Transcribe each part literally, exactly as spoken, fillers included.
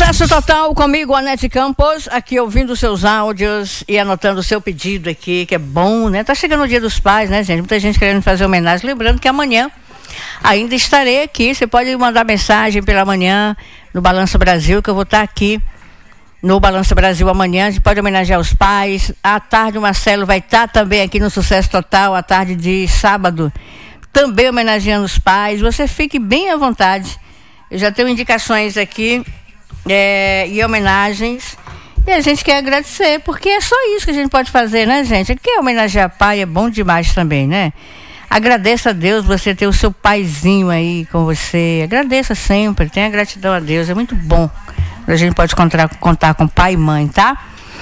Sucesso total comigo, Anete Campos, aqui ouvindo seus áudios e anotando o seu pedido aqui, que é bom, né? Tá chegando o Dia dos Pais, né, gente? Muita gente querendo fazer homenagem. Lembrando que amanhã ainda estarei aqui. Você pode mandar mensagem pela manhã no Balanço Brasil, que eu vou estar aqui no Balanço Brasil amanhã. A gente pode homenagear os pais. À tarde o Marcelo vai estar também aqui no Sucesso Total, à tarde de sábado, também homenageando os pais. Você fique bem à vontade. Eu já tenho indicações aqui é, e homenagens. E a gente quer agradecer, porque é só isso que a gente pode fazer, né, gente? Quer homenagear pai é bom demais também, né? Agradeça a Deus você ter o seu paizinho aí com você. Agradeça sempre, tenha gratidão a Deus. É muito bom. A gente pode contar, contar com pai e mãe, tá?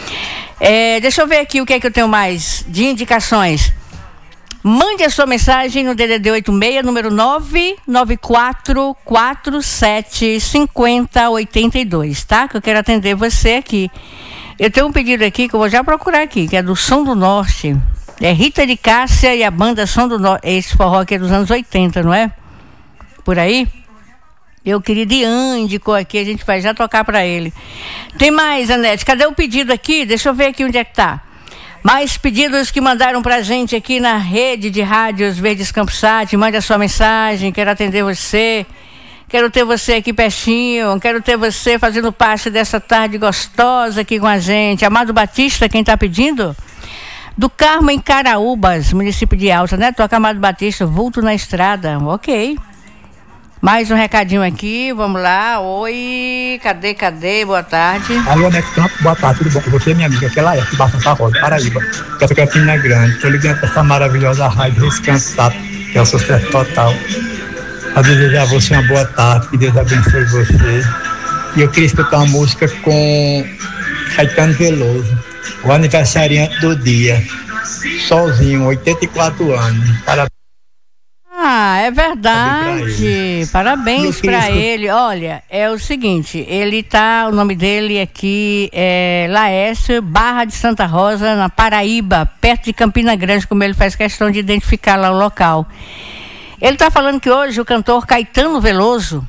É, deixa eu ver aqui o que é que eu tenho mais de indicações. Mande a sua mensagem no D D D oito seis, número nove nove quatro quatro sete cinco zero oito dois, tá? Que eu quero atender você aqui. Eu tenho um pedido aqui que eu vou já procurar aqui, que é do Som do Norte. É Rita de Cássia e a banda Som do Norte. Esse forró aqui é dos anos oitenta, não é? Por aí? Meu querido Ian indicou aqui, a gente vai já tocar pra ele. Tem mais, Anete? Cadê o pedido aqui? Deixa eu ver aqui onde é que tá. Mais pedidos que mandaram pra gente aqui na rede de rádios Verdes Campos Sat. Mande a sua mensagem, quero atender você. Quero ter você aqui pertinho. Quero ter você fazendo parte dessa tarde gostosa aqui com a gente. Amado Batista, quem tá pedindo? Do Carmo em Caraúbas, município de Alta, né? Toca Amado Batista, vulto na estrada. Ok. Mais um recadinho aqui, vamos lá. Oi, cadê, cadê? Boa tarde. Alô, Anete Campos, boa tarde, tudo bom com você, minha amiga? Aquela é, aqui Santa Rosa, Paraíba. Essa Campina Grande. Estou ligando para essa maravilhosa rádio Descansado, que é o sucesso total. A desejar a você uma boa tarde, que Deus abençoe você. E eu queria escutar uma música com Caetano Veloso, o aniversariante do dia. Sozinho, oitenta e quatro anos. Parabéns. Ah, é verdade. Parabéns para ele. Olha, é o seguinte, ele tá, o nome dele aqui é Laércio, Barra de Santa Rosa, na Paraíba, perto de Campina Grande, como ele faz questão de identificar lá o local. Ele tá falando que hoje o cantor Caetano Veloso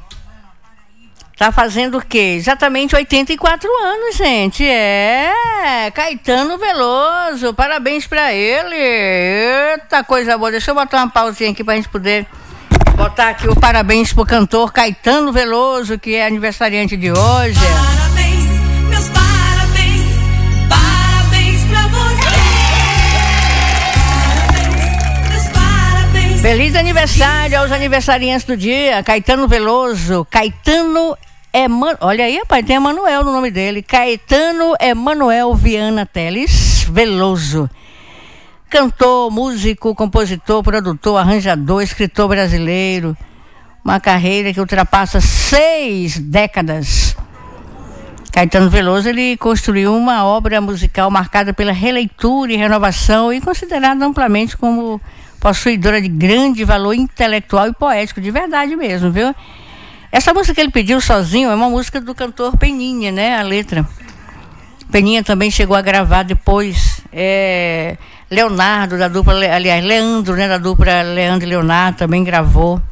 tá fazendo o quê? Exatamente oitenta e quatro anos, gente. É, Caetano Veloso. Parabéns pra ele. Eita, coisa boa. Deixa eu botar uma pausinha aqui pra gente poder botar aqui o parabéns pro cantor Caetano Veloso, que é aniversariante de hoje. Parabéns, meus parabéns. Parabéns pra você. Parabéns, meus parabéns. Feliz aniversário aos aniversariantes do dia. Caetano Veloso. Caetano Eman... Olha aí, rapaz, tem Emanuel no nome dele. Caetano Emanuel Viana Teles Veloso. Cantor, músico, compositor, produtor, arranjador, escritor brasileiro. Uma carreira que ultrapassa seis décadas. Caetano Veloso, ele construiu uma obra musical marcada pela releitura e renovação e considerada amplamente como possuidora de grande valor intelectual e poético, de verdade mesmo, viu? Essa música que ele pediu sozinho é uma música do cantor Peninha, né? A letra. Peninha também chegou a gravar depois. É, Leonardo, da dupla, aliás, Leandro, né? Da dupla Leandro e Leonardo também gravou.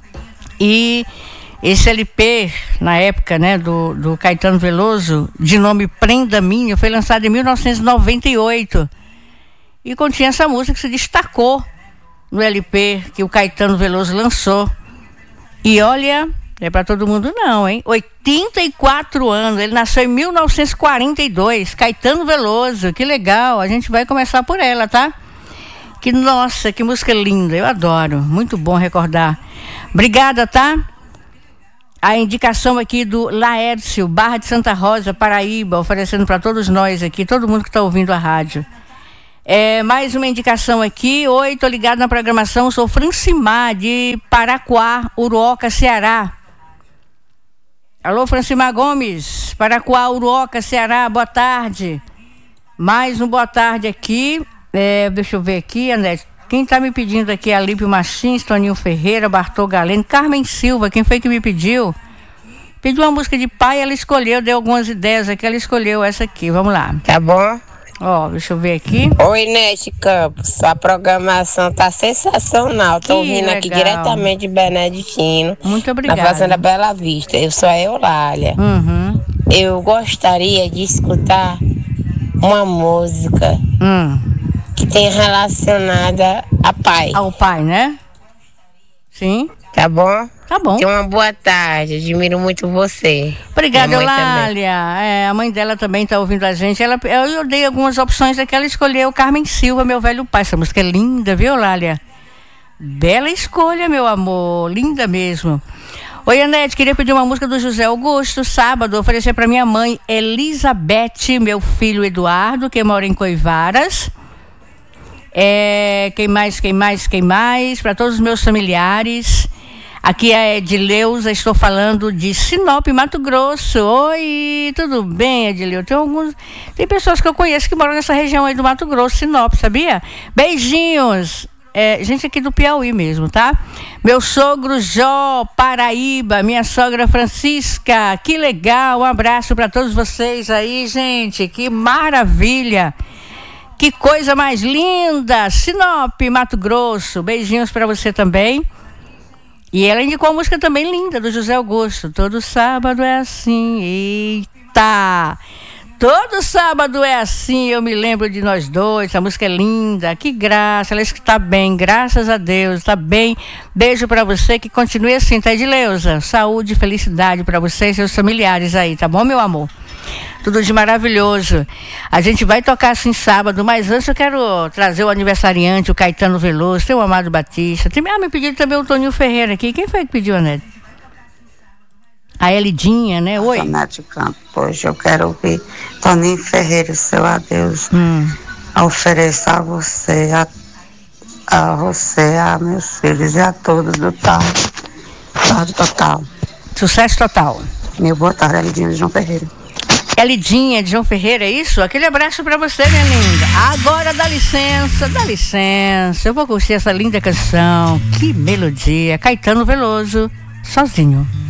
E esse L P, na época, né? Do, do Caetano Veloso, de nome Prenda Minha, foi lançado em mil novecentos e noventa e oito. E continha essa música que se destacou no L P que o Caetano Veloso lançou. E olha... Não é pra todo mundo não, hein? oitenta e quatro anos, ele nasceu em mil novecentos e quarenta e dois, Caetano Veloso, que legal, a gente vai começar por ela, tá? Que, nossa, que música linda, eu adoro, muito bom recordar. Obrigada, tá? A indicação aqui do Laércio, Barra de Santa Rosa, Paraíba, oferecendo para todos nós aqui, todo mundo que está ouvindo a rádio. É, mais uma indicação aqui. Oi, tô ligado na programação, sou Francimar, de Paraquá, Uruoca, Ceará. Alô, Francimar Gomes, Paraquá, Uruoca, Ceará, boa tarde. Mais um boa tarde aqui. É, deixa eu ver aqui, Anete. Quem está me pedindo aqui é Alípio Machins, Toninho Ferreira, Bartol Galeno, Carmen Silva. Quem foi que me pediu? Pediu uma música de pai, ela escolheu, deu algumas ideias aqui, ela escolheu essa aqui. Vamos lá. Tá bom? Ó, deixa eu ver aqui. Oi, Nete Campos, sua programação tá sensacional. Tô ouvindo aqui diretamente de Beneditino. Muito obrigada. Na Fazenda Bela Vista. Eu sou a Eulália. Uhum. eu gostaria de escutar uma música Hum, que tem relacionada a pai, ao pai, né? Sim, tá bom? tá bom. Tenha uma boa tarde, admiro muito você. Obrigada, Minha mãe também. Eulália. É, a mãe dela também está ouvindo a gente. Ela, eu, eu dei algumas opções aqui. Ela escolheu Carmen Silva, Meu Velho Pai. Essa música é linda, viu, Eulália? Bela escolha, meu amor. Linda mesmo. Oi, Anete, queria pedir uma música do José Augusto, sábado, oferecer para minha mãe Elizabeth, meu filho Eduardo, que mora em Coivaras. É, quem mais, quem mais, quem mais? Para todos os meus familiares. Aqui é Edileuza, estou falando de Sinop, Mato Grosso. Oi, tudo bem, Edileuza? Tem alguns, tem pessoas que eu conheço que moram nessa região aí do Mato Grosso, Sinop, sabia? Beijinhos. É, gente aqui do Piauí mesmo, tá? Meu sogro Jó, Paraíba, minha sogra Francisca, que legal, um abraço para todos vocês aí, gente, que maravilha, que coisa mais linda, Sinop, Mato Grosso, beijinhos para você também. E ela indicou a música também linda do José Augusto, todo sábado é assim, eita! Todo sábado é assim, eu me lembro de nós dois, a música é linda, que graça, ela está bem, graças a Deus, está bem. Beijo para você, que continue assim, tá, Edileuza? Saúde e felicidade para você e seus familiares aí, tá bom, meu amor? Tudo de maravilhoso. A gente vai tocar assim sábado, mas antes eu quero trazer o aniversariante, o Caetano Veloso, tem o Amado Batista, tem, ah, me pediram também o Toninho Ferreira aqui. Quem foi que pediu, Anete? A Elidinha, né? Oi. Anete Campos, hoje eu quero ouvir Toninho Ferreira, seu adeus. Hum. Ofereço a você, a, a você, a meus filhos e a todos do tal. Tarde total. Sucesso total. Meu boa tarde, Elidinha de João Ferreira. Elidinha de João Ferreira, é isso? Aquele abraço pra você, minha linda. Agora dá licença, dá licença. Eu vou curtir essa linda canção. Que melodia. Caetano Veloso, Sozinho.